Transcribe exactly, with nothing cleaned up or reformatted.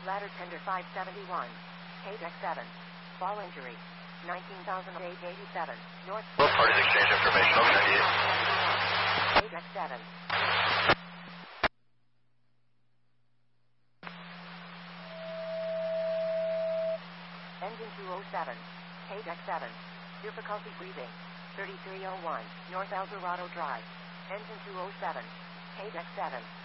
Ladder tender five seventy-one. K deck seven. Fall injury. nineteen thousand eight hundred eighty-seven. North. Both parties exchange information. Okay. K deck seven. Engine two oh seven. K deck seven. Difficulty breathing. thirty-three oh one. North El Dorado Drive. Engine two oh seven. K deck seven.